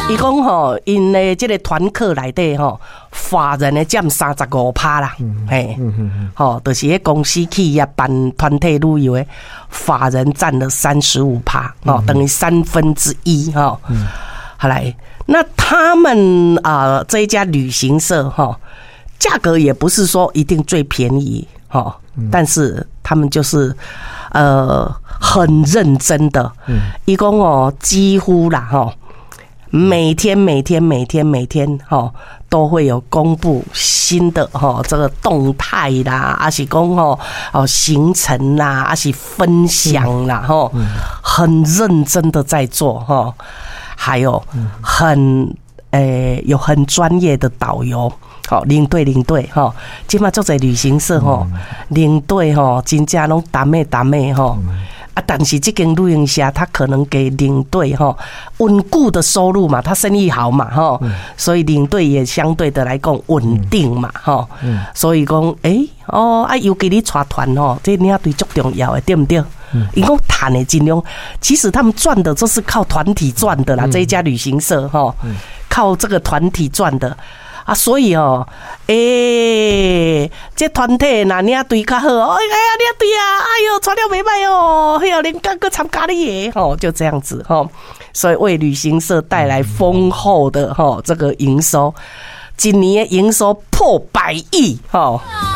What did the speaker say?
伊讲吼，因的这个团课内底吼，法人的占35%啦，嘿，吼，就是迄公司企业办团体旅游的法人占了35%，哦，等于1/3哈。好来，那他们这一家旅行社哈，价格也不是说一定最便宜哈，但是他们就是很认真的，一共哦几乎啦哈。每天哈都会有公布新的哈这个动态啦，还是讲行程啦，还是分享啦哈，很认真的在做哈，还有有很专业的导游。好，领队哈，今嘛做在旅行社哈，领队哈，真正拢达妹哈。但是这间旅行社他可能给领队哈稳固的收入嘛，他生意好嘛哈，所以领队也相对的来讲稳定嘛哈，所以讲尤其你带团吼，这领队最重要的，对不对？因讲赚的尽量，其实他们赚的都是靠团体赚的啦，这一家旅行社哈，靠这个团体赚的。所以这团体那领队较好领队传了袂歹恁刚个参加你就这样子所以为旅行社带来丰厚的这个营收，今年的营收破100亿